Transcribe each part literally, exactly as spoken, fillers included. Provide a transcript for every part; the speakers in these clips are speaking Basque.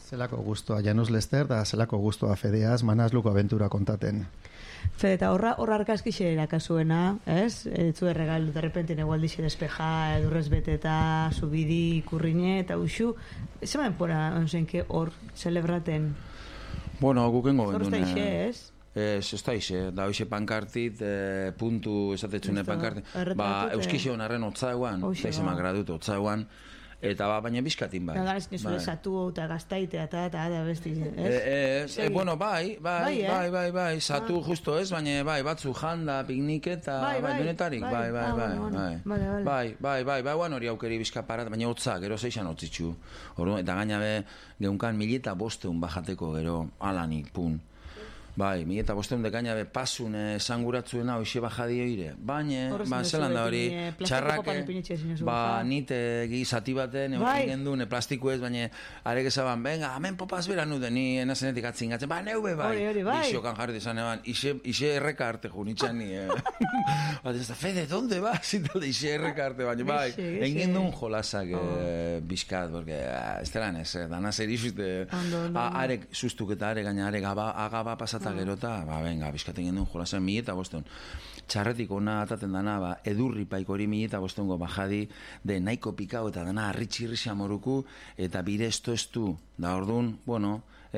Zelako guztua Janus Lester, da zelako guztua Fedeaz, manazluko aventura kontaten. Fede, eta horra, horra arkaskixe erakasuena, ez? Etzu erregal, de repente negualdixe despeja, edurrez beteta, subidi, ikurrine, eta uxu. Zema denpora, onzenke, hor, celebraten? Bueno, gukengo gendun. Hor ez da ixe, ez? Ez, ez da ixe, da hoxe pankartit, eh, puntu esatetzune pankartit. Ba, euskixe honarren otzaguan, eta izema gradut otzaguan, eta ba, baina bizkatin bai. Eta ez nizule zatu eta gaztaitea eta eta da besti, ez? Ez, bueno, bai, bai, bai, bai, bai, zatu justo ez, baina bai, batzu janda, piknik eta, bai, denetarik, bai, bai, bai, bai, bai, bai, bai, bai, hori aukeri bizkaparat, baina hotza, gero zeixan hotzitxu. Eta gaina be, geunkan mileta bosteun bajateko, gero, alanik, pun. Bai, mi eta bosteun dekaina be pasun esanguratzuen hau ise bajadio ire. Baina, ba, zelan da hori, txarrake, ba, nite gizati baten, egin gendun, plastiku ez, baina, arek ezaban, venga, hemen popaz bera nude, ni enazenetik atzingatzen, ba, neube, bai. Ixokan jarri dezan eban, ise erreka arte junitxan ni, bat ez da, Fede, donde ba? Zitalde, ise erreka arte, baina, bai, egin gendun jolasak bizkat, porque, ez telan ez, dana zer izute, arek sustuk eta arek gaina, arek agaba pasat eta gero eta, ba, venga, bizkaten gendun jolazen mi eta bosteun. Txarretik ona ataten dana, ba, edurri paiko hori mi eta bosteungo bajadi, de nahiko pikau eta dana arritxirrixia moruku, eta bire esto estu, da orduan, bueno,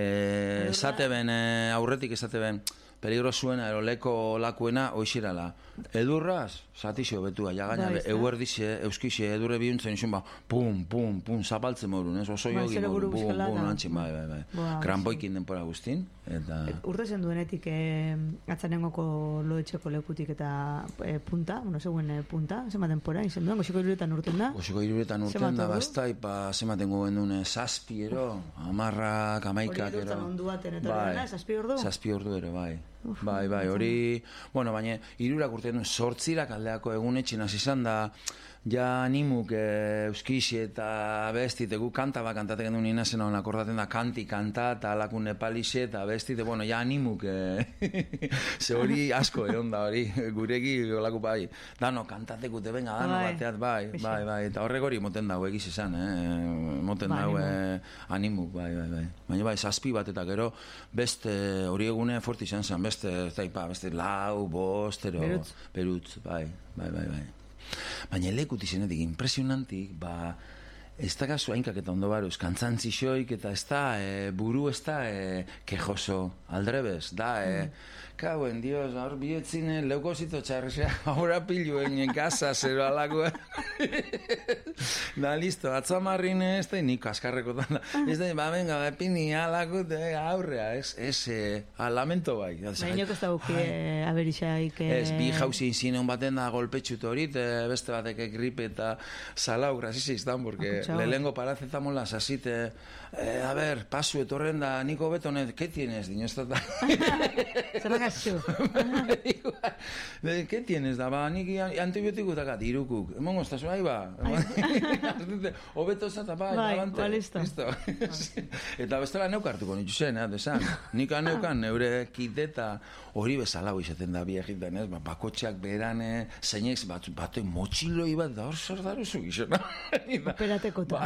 esate ben, aurretik esate ben, peligro zuena, eroleko lakuena, oixirala. Edurraz, satixo betua, ja gaina, eguerdixe, euskixe, edurre bihuntzen, isun, ba, pum, pum, pum, zapaltzen morun, ez, oso jogi morun, pum, pum, antxin, bai, bai, bai. Kranboikin denpora guztin, eta... Urte zen duenetik, atzanengoko loetxeko lekutik eta punta, bueno, zegoen punta, zema denpora, izen duen, goxiko iruretan urten da? Goxiko iruretan urten da, bastai, pa, zema tengo gendun, zazpi ero, amarrak, amaikak ero. Hori iruretan ondu baten, eta horrena, zazpi ordu? Zazpi ordu ero, bai. Bai, bai, hori, bueno, baina irurak urte duen sortzirak aldeako egunetxin hasi izan da, ja animuk euskixi eta bestit, egu kanta bat kantatek gendu nina zen hon akordaten da kanti kanta eta alakun nepalixe eta bestit, bueno, ja animuk ze hori asko egon da hori, gureki olaku bai, dano kantatekute, venga, dano bateat, bai, bai, bai, eta horrek hori moten dago egiz izan, moten dago animuk, bai, bai, bai, baina bai, zazpi bat eta gero beste hori egune forti izan zen, beste, zaipa, beste lau, bost, ero, perutz, bai, bai, bai, bai. Baina lekut izenetik, impresionantik, ba, ez da gazu hainkak eta ondo baruz, kantzantzixoik eta ez da, buru ez da, kejoso, aldrebez, da, kauen, dios, hor bietzine, leukozito txarrexea, ahora piluen en casa, zero alako, da, listo, atzamarrin ez da, nik askarreko da, ez da, ba, venga, ba, pini alako, aurrea, ez, ez, alamento bai. Baina ez da buki, aberixaik... Ez, bi jauzi inzinen baten da golpetxut horit, beste batek gripe eta salau, grasisi izan, porque lehengo parazetamola, sasite, a ver, pasu etorren da, niko betonet, ¿qué tienes, diño, ez da? Zu. ¿Qué tienes? Da, ba, nik antibiotiko eta gat, irukuk. Emongo, estazu, ahi ba. Obeto zata, bai, abante. Bai, listo. Eta bestela neukartuko nitu zen, eh, desan. Nik neukan neure kideta hori bezalau izaten da biegiten, ez? Bakotxeak berane, zeinek, bate motxiloi bat, da hor zer daruzu gizona. Operateko ta.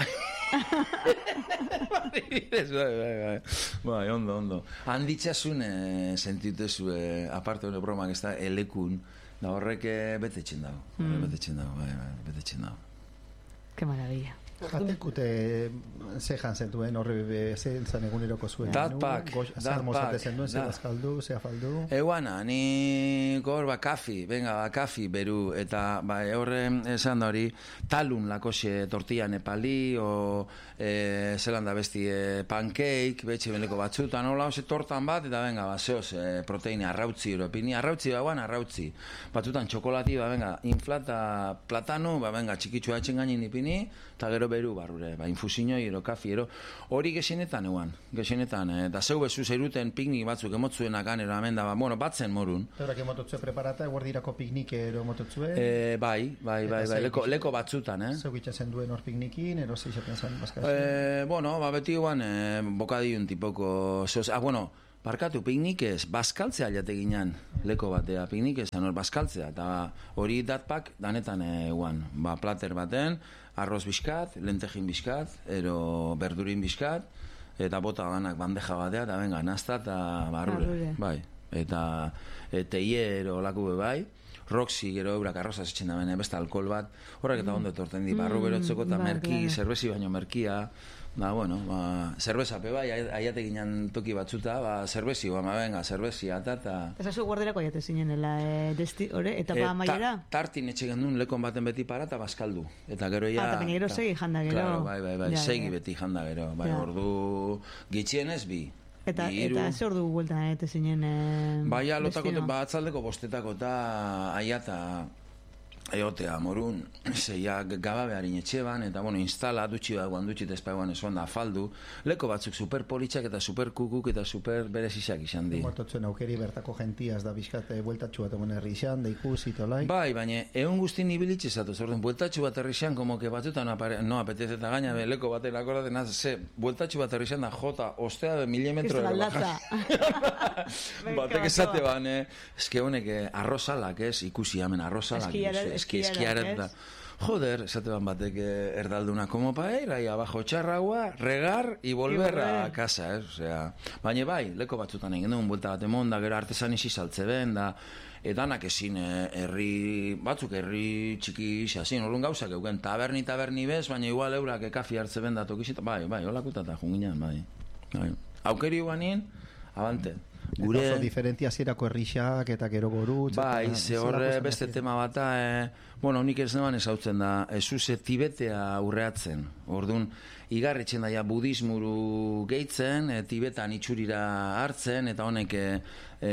Bai, bai, bai. Bai, ondo, ondo. Handitxasun sentituzu, aparte hori bromak ez da, elekun, da horrek betetzen dago. Betetzen dago, bai, bai, betetzen dago. Qué maravilla. Jatekute zehan zentuen horre zan eguneroko zuen. Datpak, datpak. Ze bazkaldu, ze afaldu. Eguana, ni gor ba kafi, venga, ba kafi beru, eta ba horre esan da hori, talun lakoxe tortilla nepali, o e, zelan da besti e, pancake, betxe beneko batzutan, hola, ose tortan bat, eta venga, ba zehoz, e, proteine, arrautzi, europini, arrautzi, ba guan, arrautzi. Batzutan txokolati, ba venga, inflata platano, ba venga, txikitxua etxen gainin ipini, eta gero beru barrure, ba, infusiñoi, ero, kafi, ero, hori gexenetan eguan, gexenetan, eh, da zeu bezu zeiruten piknik batzuk emotzuenak anero amenda, ba, bueno, batzen morun. Eurak emototzue preparata, eguerdirako piknike ero emototzue? Eh, bai, bai, bai, bai, leko, leko batzutan, eh? Zeu gitzazen duen hor piknikin, ero zeizaten zen bazkatzen? Eh, bueno, ba, beti eguan, eh, bokadiun tipoko, zehoz, ah, bueno, barkatu, piknikez, bazkaltzea jateginan, leko batea, piknikez, anor bazkaltzea, eta hori datpak danetan eguan, ba, plater baten, arroz bizkat, lentejin bizkat, ero berdurin bizkat, eta bota ganak bandeja batea, eta benga, nazta, eta barrure, bai. Eta teier olako bai, Roxy gero eurak arroza zetxen da bene, beste alkohol bat, horrek eta ondo etorten di, barru berotzeko eta merki, zerbezi baino merkia, ba, bueno, ba, zerbeza pe bai, aiate ginen toki batzuta, ba, zerbezi, ba, venga, zerbezi, eta, eta... Ez azu guarderako aiate zinenela, desti, ore, eta ba, maiera? Tartin etxe gendun, lekon baten beti para, eta bazkaldu, eta gero ya... Ah, eta baina gero segi janda gero. Claro, bai, bai, bai, segi beti janda gero, bai, ordu gitxienez bi. Eta, eta ze ordu bueltan aiate zinen eh, bai, alotako, ba, atzaldeko bostetako eta aiata egotea morun, zeia gaba beharin etxe ban, eta bueno, instala, dutxi bat guan dutxit espaiguan esuan da afaldu, leko batzuk super politxak eta super kukuk eta super berezizak izan di. Mortotzuen aukeri bertako gentiaz da bizkat bueltatxu bat egon herri izan, da ikusi tolai. Bai, baina egun guztin ibilitxe zatu, zorden, bueltatxu bat herri izan, como que batzutan apare, no, apetez eta gaina, be, leko bat erakoraten, naz, ze, bueltatxu bat herri izan da, jota, ostea de milimetro ero baja. Batek esate ban, eh, eske honek arrozalak, ez, ikusi hemen arrozalak. Eski, eskiaret da. Joder, esate ban batek erdalduna como pa ir, ahí abajo txarragua, regar y volver a casa, eh? O sea, baina bai, leko batzutan egin duen, buelta bat emon, da gero artesan isi saltze ben, da, edanak ezin herri, batzuk herri txiki xasin, orduan gauzak euken, taberni, taberni bez, baina igual eurak kafi hartze ben da tokizita, bai, bai, holakutata junginan, bai. bai. Aukeri guanin, abante. Gure... Eta oso diferentia zirako errixak eta gero gorutz. Bai, ze horre beste tema bata, eh, bueno, nik ez neban ezautzen da, ezuze Tibetea urreatzen. Orduan, igarritzen daia budismuru gehitzen, e, Tibetan itxurira hartzen, eta honek, e, e,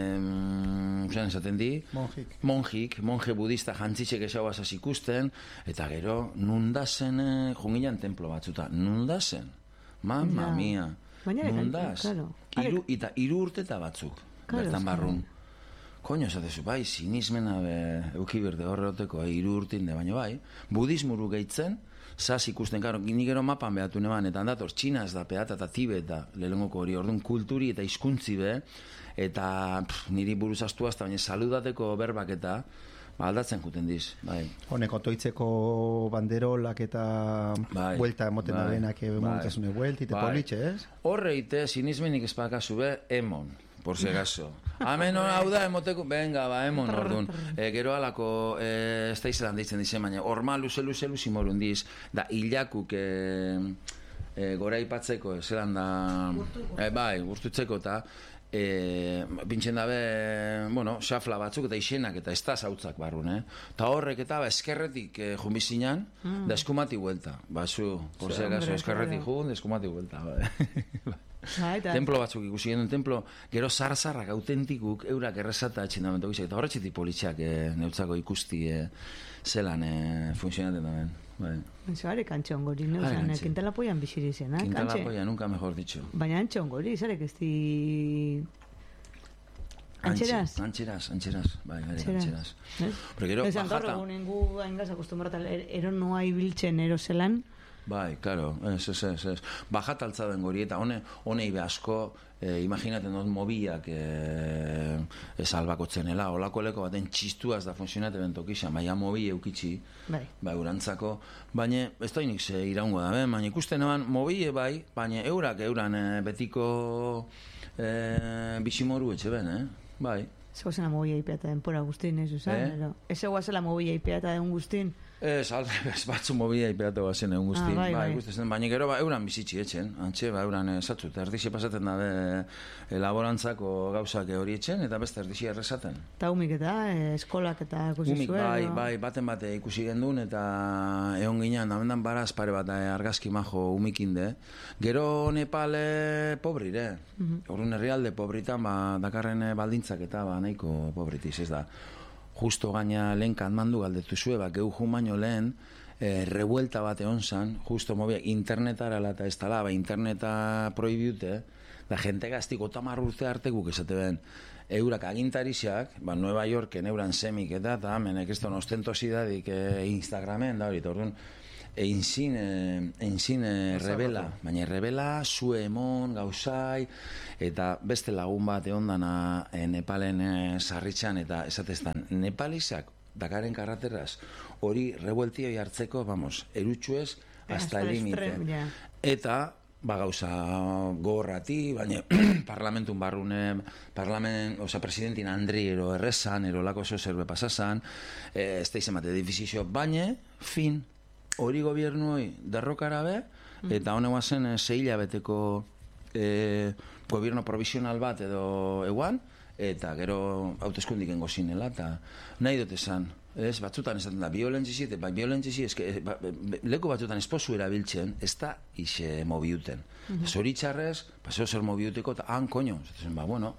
usan esaten di? Monjik. Monjik, monje budista jantzitxek esauaz ikusten, eta gero, nundazen, e, junginan templo batzuta, nundazen, mamma mia. Nundaz, iru, eta iru urteta batzuk, claro, bertan barrun. Koño, esatezu, bai, sinismena be, euki berde horreteko, eh, iru urtin de, baina bai, budismuru gehitzen, zaz ikusten, karo, ni gero mapan behatu neban, eta handator, Txina ez da peata eta Tibet da, lehengoko hori, orduan kulturi eta hizkuntzi be, eta pff, niri buruz astu azta, baina saludateko berbak eta, aldatzen juten diz, bai. Honek otoitzeko banderolak eta bai, buelta emoten bai, abenak emontasune bai, buelti, te bai. Politxe, ez? Horreite, sinismenik espakazu be, emon, por si gaso. Hemen hau da, emoteko, venga, ba, emon, orduan. E, gero alako, e, ez da izetan deitzen dizen, baina, orma luze, luze, luze morun diz, da, hilakuk, e, e, gora ipatzeko, zelan da, e, bai, gurtutzeko, eta, E, bintxen dabe, bueno, xafla batzuk eta isenak eta ez da zautzak barrun, eh? Ta horrek eta ba, eskerretik eh, jumbizinan, mm. da eskumati huelta. Basu, por si acaso, eskerretik jun, da eskumati huelta. Templo batzuk ikusi genuen, templo, gero zarzarrak autentikuk, eurak errezata etxindamentu gizak, eta horretxetik politxak eh, neutzako ikusti eh, zelan eh, funtzionaten daben. Bai. Zare kantxon gori, ne? Osan, Quintalapoian biziri zen, eh? Quintalapoian, nunca mejor dicho. Baina antxon gori, zarek ez di... Antxeraz? Antxeraz, antxeraz, bai, bai, antxeraz. Pero ez antorro, nengu haingaz akustumbrata, ero noa ibiltzen ero zelan. Bai, claro, ez, ez, ez, ez. Bajat altzaden gori, eta hone, hone ibe asko, eh, imaginaten dut mobiak eh, ez albakotzenela, olako leko baten txistuaz da funtzionate bentokixan, baina mobi eukitzi, bai, bai, urantzako, baina ez da inik ze iraungo da, baina ikusten eban mobi bai, baina eurak euran eh, betiko eh, bisimoru etxe ben, eh? Bai. Zego zena mobi eipea eta denpora guztin, ez usan, eh? Ez zela mobi eipea eta den guztin. Ez, aldrebez, batzu mobila iperatu bazen egun guztin, ah, bai, bai. Bai, baina gero ba, euran bizitzi etxen, antxe, ba, euran esatzut, erdixe pasaten da be, laborantzako gauzak hori etxen, eta beste erdixe errezaten. Eta humik eta, eh, eskolak eta ikusi humik, zuen? Bai, no? Bai, baten bate ikusi gendun, eta egon ginean, amendan baraz pare bat eh, argazki majo humikinde. Gero Nepal eh, pobrire, mm-hmm. Orduan herrialde pobritan, ba, dakarren baldintzak eta ba, nahiko pobritiz, ez da. Justo gaina lehen kanmandu galdetu zue, ba, gehu jun baino lehen, e, revuelta bat egon zan, justo mobia, internetara eta ez tala, ba, interneta prohibiute, da jente gaztik otamar urte arte guk esate ben, eurak agintarizak, ba, Nueva Yorken euran semik eta, eta hemen, ekeston ostentozidadik e, Instagramen, da hori, orduan, einzin, einzin rebela, baina rebela, zue emon, gauzai, eta beste lagun bat egon dana e, Nepalen e, sarritxan, eta esateztan, Nepalizak, Dakaren karrateraz, hori revueltioi hartzeko, vamos, erutxuez, hasta el límite. Yeah. Eta, ba gauza gogorrati, baina parlamentun barrune, parlament, oza, presidentin Andri ero errezan, ero lako oso zerbe pasazan, ez da izan bate edifizio, baina, fin, hori gobiernui derrokara be, eta hone guazen zeila beteko gobierno provisional bat edo eguan, eta gero hauteskundik engo zinela, eta nahi dut esan, ez, batzutan esaten da, violentzizi, eta bai, violentzizi, leko batzutan esposu erabiltzen, ez da ise mobiuten. Zoritxarrez, paseo zer mobiuteko, eta han, koño, zaten, ba, bueno,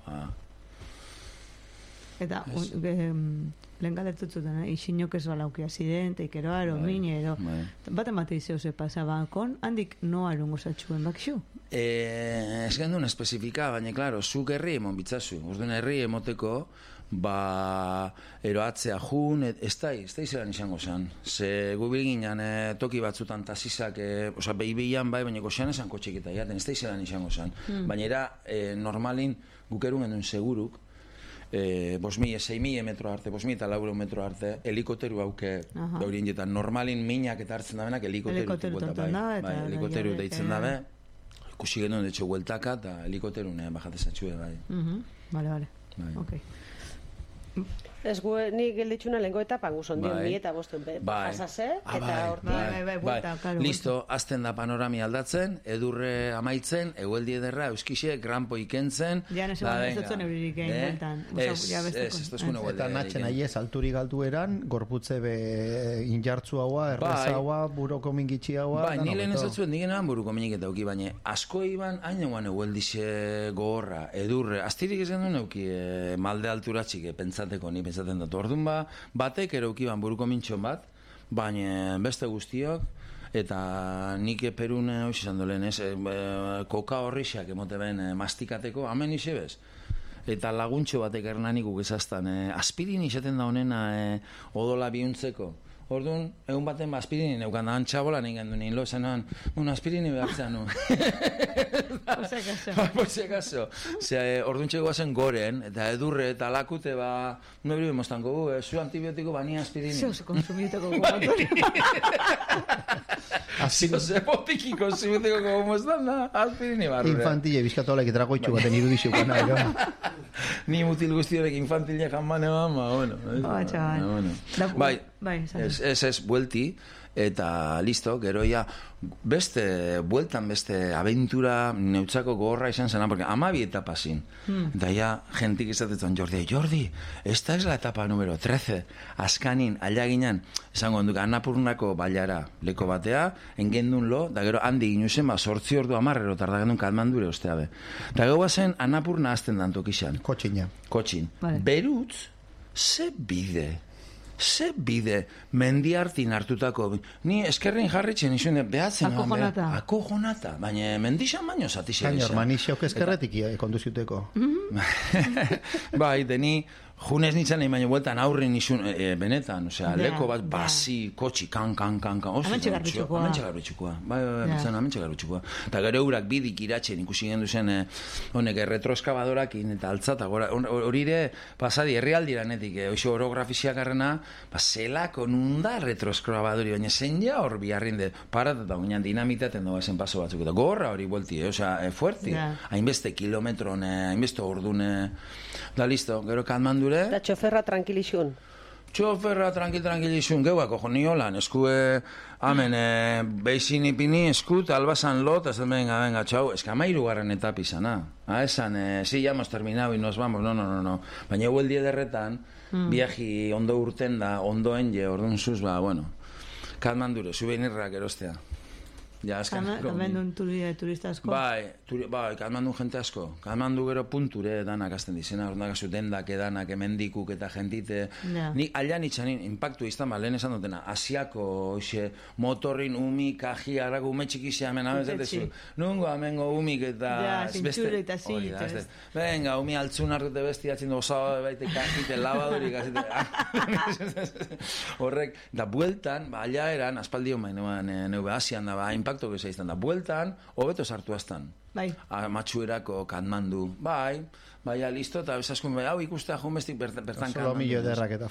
eta, lehen galetutzen, isinok ez balauki azidente, ikero aro, mine, ero, bat emate izeo ze pasaba, kon, handik no arungo zatxuen bakxu? Ez gendun espezifika, baina, klaro, zuk herri emon bitzazu, urduan herri emoteko, ba, eroatzea jun, ez da, ez da izelan izango zen. Ze gubil ginen toki batzutan tasizak, oza, behibilan bai, baina goxean esan kotxik eta jaten, ez da izelan izango zen. Baina era, normalin, gukerun gendun seguruk, bos mila, sei mila metro arte, bos mila eta lauro metro arte, helikoteru hauke, beurien jetan, normalin minak eta hartzen dabenak helikoteru bai, bai, helikoteru deitzen dabe, ikusi genuen detxo hueltaka eta helikoteru bajatezatxue, bai. Bale, bale, ok. Ez gu, ni gelditxuna lehenko etapan guzon dion bi eta bostuen pasase, eta horti. Listo, azten da panorami aldatzen, edurre amaitzen, egueldi ederra, euskixe, granpo ikentzen. Ja, nese bat ez dutzen euririk egin. Ez, ez, ez duzkun egueldi. Eta natxen aiez, alturi galdu eran, gorputze be injartzu haua, erreza haua, buroko mingitxi haua. Bai, ni lehen ez dutzen digenan buruko miniketa auki, baina asko iban, hain eguan egueldixe gogorra, edurre, astirik ez gendun euki malde alturatxik, pentsateko ni pentsaten dut. Orduan ba, batek eraukiban buruko mintxon bat, baina beste guztiok, eta nik perun hoxe izan dolen, ez, koka horrixak emote ben mastikateko, hamen ise bez. Eta laguntxo batek ernanik ukezaztan, aspirin izaten da honena odola bihuntzeko. Orduan, egun baten aspirini neukan da, antxabola ningen du nien lo, zenan, un aspirini behartzen nu. Por si acaso. Por si acaso. Orduan txegoa zen goren, eta edurre, eta lakute, ba, no ebri bemostan gogu, zu antibiotiko bani aspirini. Zeo ze konsumioteko gogotori. Zeo ze botiki konsumioteko gogu mostan da, aspirini barrure. Infantile, bizkatolek etragoitxu baten irudixukana, ero. Ni mutil guztiorek infantile jamane bama, bueno. Ba, txaban. Bai, ez ez, buelti, eta listo, gero ya, beste, bueltan beste aventura neutzako gogorra izan zena, porque amabi etapa zin. Eta ya, jentik izatetan, Jordi, Jordi, esta es la etapa número trece. Azkanin, aila ginen, esango onduk, Annapurnako bailara leko batea, engendun lo, da gero handi ginuzen, ba, sortzi ordu amarrero, tarda gendun Katmandure ostea be. Da gero zen, Annapurna azten dan tokixan. Kotxina. Kotxin. Berutz, ze bide, ze bide mendiartin hartutako, ni eskerrin jarritzen izun, behatzen akojonata. Akojonata, baina mendixan baino zatixen. Kainor, manixok eskerretik konduziuteko. Bai, deni, junez nintzen egin baino bueltan aurrin izun, benetan, osea, leko bat, basi, kotxi, kan, kan, kan, kan. Amentxe garbitxukoa. Amentxe garbitxukoa. Bai, bai, bai, amentxe garbitxukoa. Eta gero eurak bidik iratzen ikusi gendu zen, honek, retroeskabadorakin eta altzata, horire, pasadi, herrialdiranetik, oixo orografiziak arrena, ba, zelako nunda retroeskabadori, baina zen ja hor biharrinde, parat eta guinan dinamitaten dago ezen paso batzuk, eta gorra hori buelti, osea, fuerti, hainbeste kilometrone, hainbeste ordune, da listo, gero Katmandu da txoferra tranquilizun. Txoferra tranquil tranquilizun, geuako jo niolan, eskue, amen, e, beixin ipini, eskut, albazan lot, ez venga, venga, txau, eska amairu garren etapizana. Ha, esan, e, si, ya hemos terminado y nos vamos, no, no, no, no. Baina huel diederretan, mm. viaji ondo urten da, ondo enge, orduan zuz, ba, bueno, Katmandure, souvenirrak erostea. Ja, azken. Katmandun turista asko? Bai, turi, bai, Katmandun jente asko. Katmandu gero punture danak azten dizena, orduan gazu dendak edanak, emendikuk eta jentite. Yeah. Ni alian itxanin, impactu izan, ba, lehen esan dutena, asiako, oixe, motorrin umi, kaji, arago, ume txikizia, amen, amen, zatezu. Nungo, amengo, umik eta... Ja, zintxure eta zintxure. Venga, umi altzun hartute besti atzen dozaba, baite, kajite, labadurik, azite. Horrek, da bueltan, ba, alia eran, aspaldio main, neube asian da, ba, impacto que se izan da. Bueltan, hobeto sartu aztan. Bai. Matxuerako Katmandu. Bai, baina listo, eta esaskun, hau ikustea jumestik bertan Katmandu. Solomillo ederrak eta